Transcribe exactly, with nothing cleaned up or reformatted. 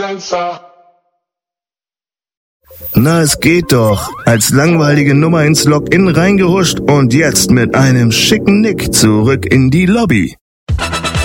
Na, es geht doch. Als langweilige Nummer ins Login reingehuscht und jetzt mit einem schicken Nick zurück in die Lobby.